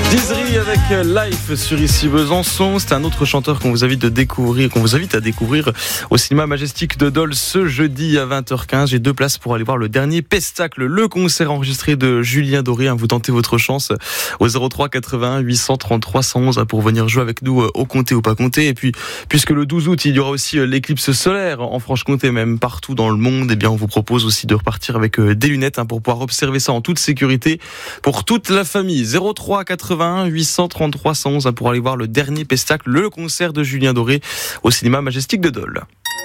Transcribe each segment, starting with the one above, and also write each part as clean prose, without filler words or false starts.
Dizery avec Life sur Ici Besançon. C'est un autre chanteur qu'on vous invite à découvrir au cinéma Majestic de Dole ce jeudi à 20h15. J'ai 2 places pour aller voir le dernier Pestacle, le concert enregistré de Julien Doré. Vous tentez votre chance au 03 81 833 111 pour venir jouer avec nous au comté ou pas comté. Et puis, puisque le 12 août, il y aura aussi l'éclipse solaire en Franche-Comté, même partout dans le monde, eh bien, on vous propose aussi de repartir avec des lunettes pour pouvoir observer ça en toute sécurité pour toute la famille. 03 81 833 111 pour aller voir le dernier Pestacle, le concert de Julien Doré au cinéma Majestic de Dole.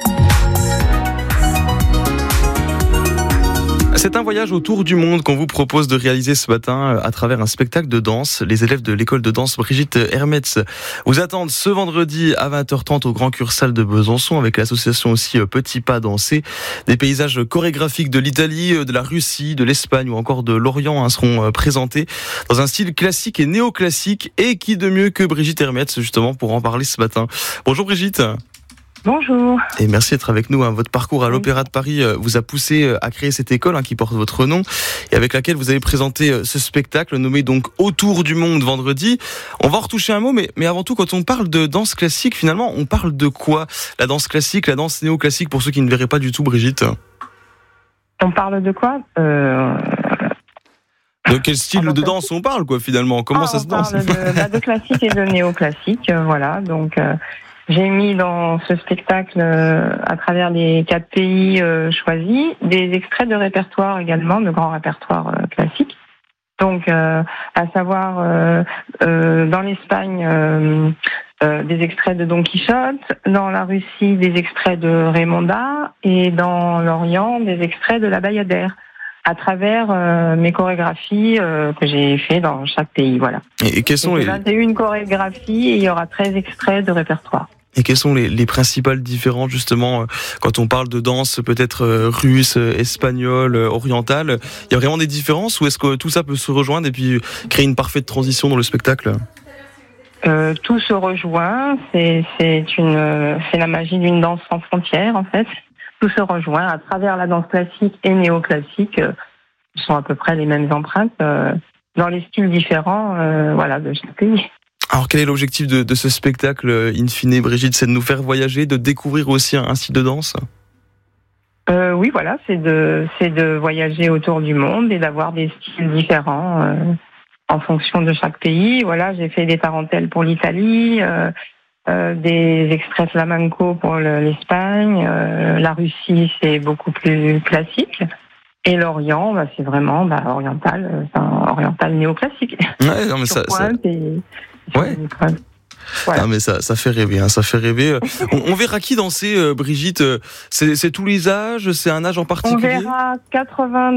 C'est un voyage autour du monde qu'on vous propose de réaliser ce matin à travers un spectacle de danse. Les élèves de l'école de danse Brigitte Hermetz vous attendent ce vendredi à 20h30 au Grand Cursal de Besançon avec l'association aussi Petit Pas Dansé. Des paysages chorégraphiques de l'Italie, de la Russie, de l'Espagne ou encore de l'Orient seront présentés dans un style classique et néoclassique. Et qui de mieux que Brigitte Hermetz justement pour en parler ce matin. Bonjour Brigitte. Bonjour. Et merci d'être avec nous. Votre parcours à l'Opéra de Paris vous a poussé à créer cette école qui porte votre nom et avec laquelle vous avez présenté ce spectacle nommé donc Autour du monde vendredi. On va en retoucher un mot, mais avant tout, quand on parle de danse classique, finalement, on parle de quoi ? La danse classique, la danse néoclassique, pour ceux qui ne verraient pas du tout, Brigitte. On parle de quoi De quel style de danse on parle, finalement ? Comment ça se danse ? On parle de classique et de néoclassique, voilà. Donc, j'ai mis dans ce spectacle, à travers les 4 pays choisis, des extraits de répertoire également, de grands répertoires classiques. Donc, à savoir, dans l'Espagne, des extraits de Don Quichotte, dans la Russie, des extraits de Raymonda, et dans l'Orient, des extraits de la Bayadère, à travers mes chorégraphies que j'ai fait dans chaque pays, voilà. Et quels sont les 21 chorégraphies et il y aura 13 extraits de répertoire. Et quelles sont les principales différences justement quand on parle de danse peut-être russe, espagnole, orientale ? Il y a vraiment des différences ou est-ce que tout ça peut se rejoindre et puis créer une parfaite transition dans le spectacle ? Tout se rejoint, c'est la magie d'une danse sans frontières en fait. Tout se rejoint à travers la danse classique et néoclassique, sont à peu près les mêmes empreintes dans les styles différents de chaque pays. Alors quel est l'objectif de ce spectacle in fine, Brigitte ? C'est de nous faire voyager, de découvrir aussi un style de danse ? Oui, voilà, c'est de voyager autour du monde et d'avoir des styles différents en fonction de chaque pays. Voilà, j'ai fait des tarentelles pour l'Italie, des extraits flamenco pour l'Espagne, la Russie c'est beaucoup plus classique. Et l'Orient, c'est vraiment oriental, oriental néoclassique. Ouais, non mais ça. Ouais. Voilà. Ah mais ça fait rêver, ça fait rêver. On verra qui danser, Brigitte. C'est tous les âges, c'est un âge en particulier. On verra 80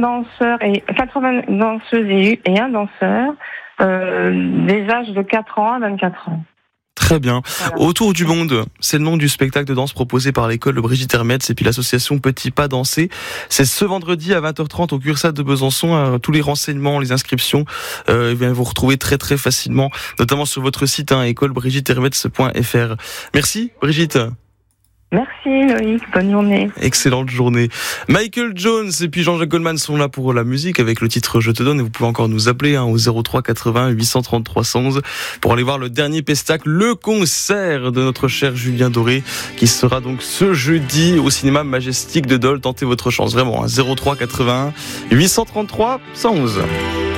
danseuses et un danseur, des âges de 4 ans à 24 ans. Très bien. Voilà. Autour du monde, c'est le nom du spectacle de danse proposé par l'école de Brigitte Hermetz et puis l'association Petit Pas Dansé. C'est ce vendredi à 20h30 au Cursal de Besançon. Tous les renseignements, les inscriptions, vous retrouvez très très facilement, notamment sur votre site écolebrigittehermetz.fr. Merci Brigitte. Merci Loïc, bonne journée. Excellente journée. Michael Jones et puis Jean-Jacques Goldman sont là pour la musique avec le titre Je te donne et vous pouvez encore nous appeler au 03 80 833 111 pour aller voir le dernier Pestacle, le concert de notre cher Julien Doré qui sera donc ce jeudi au cinéma Majestic de Dole. Tentez votre chance vraiment, 03 81 833 111.